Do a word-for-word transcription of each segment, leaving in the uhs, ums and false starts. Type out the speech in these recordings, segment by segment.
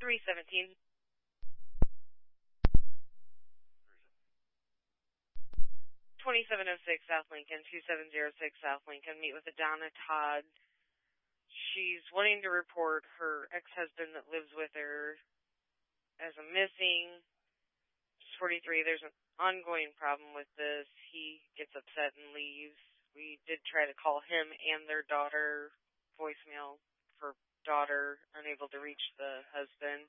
three seventeen. twenty-seven oh six South Lincoln, two seven zero six South Lincoln. Meet with Adonna Todd. She's wanting to report her ex-husband that lives with her as a missing. She's forty-three. There's an ongoing problem with this. He gets upset and leaves. We did try to call him and their daughter. Voicemail for daughter, unable to reach the husband.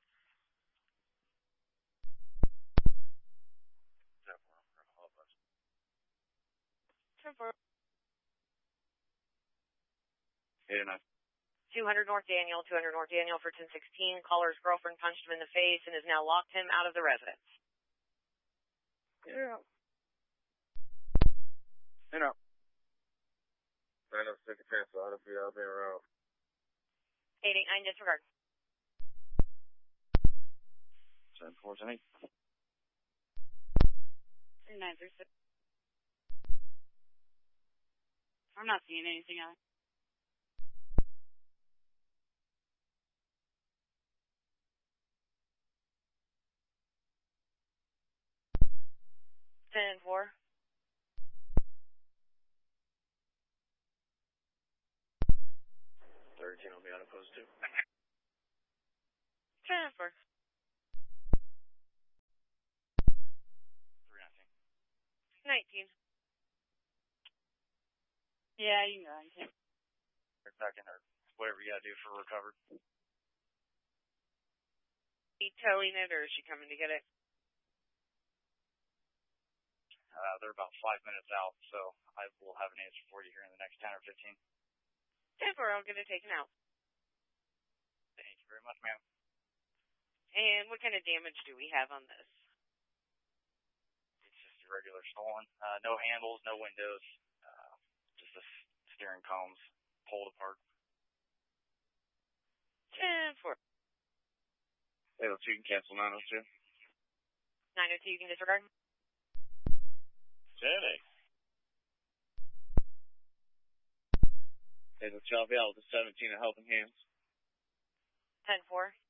Yeah, nice. two hundred North Daniel, two hundred North Daniel for ten sixteen. Caller's girlfriend punched him in the face and has now locked him out of the residence. Yeah. You know. nine oh six cancel out of the Alabama Road. eight eight nine disregard. seven four eight. nine three six. I'm not seeing anything else. ten four. thirteen will be on opposed to. ten four. three nineteen. nineteen. Yeah, you know, I can. Back in her. Whatever you gotta do for recovery. He towing it, or is she coming to get it? Uh, they're about five minutes out, so I will have an answer for you here in the next ten or fifteen. ten four, I'll get it taken out. Thank you very much, ma'am. And what kind of damage do we have on this? It's just a regular stolen. Uh, no handles, no windows. Uh, just the steering columns pulled apart. ten four. eight oh two, you can cancel nine oh two. nine oh two, you can disregard. ten eight. eight oh two, I'll be out with the seventeen of Helping Hands. ten four.